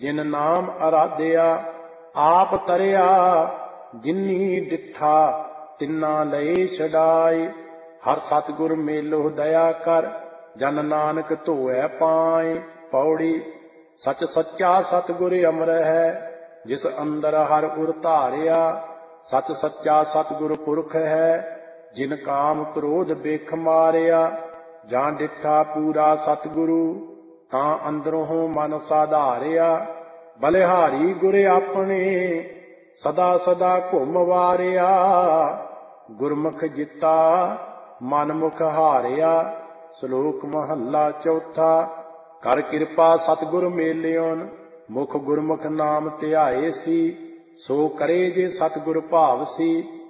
ਜਿਨ ਨਾਮ ਅਰਾਧਿਆ ਆਪ ਤਰਿਆ, ਜਿਨੀ ਡਿਠਾ ਤਿੰਨਾ ਲਏ ਛਡਾਏ। ਹਰ ਸਤਿਗੁਰ ਮੇਲੋ ਦਇਆ ਕਰ, ਜਨ ਨਾਨਕ ਧੋਐ ਪਾਏ। ਪੌੜੀ। ਸਚ ਸੱਚਾ ਸਤਿਗੁਰ ਅਮਰ ਹੈ, ਜਿਸ ਅੰਦਰ ਹਰ ਉਰ ਧਾਰਿਆ। ਸਚ ਸੱਚਾ ਸਤਿਗੁਰ ਪੁਰਖ ਹੈ, ਜਿਨ ਕਾਮ ਕ੍ਰੋਧ ਬਿਖ ਮਾਰਿਆ। ਜਾਂ ਡਿਠਾ ਪੂਰਾ ਸਤਿਗੁਰੂ, ਤਾਂ ਅੰਦਰੋਂ ਮਨ ਸਾਧਾਰਿਆ। ਬਲਿਹਾਰੀ ਗੁਰ ਆਪਣੇ, ਸਦਾ ਸਦਾ ਘੁਮ ਵਾਰਿਆ। ਗੁਰਮੁਖ ਜਿੱਤਾ ਮਨ ਮੁਖ ਹਾਰਿਆ। ਸ਼ਲੋਕ ਮਹੱਲਾ ਚੌਥਾ। ਕਰ ਕਿਰਪਾ ਸਤਿਗੁਰ ਮੇਲਿਓਨ, ਮੁਖ ਗੁਰਮੁਖ ਨਾਮ ਧਿਆਏ ਸੀ। ਸੋ ਕਰੇ ਜੇ ਸਤਿਗੁਰ ਭਾਵ ਸੀ,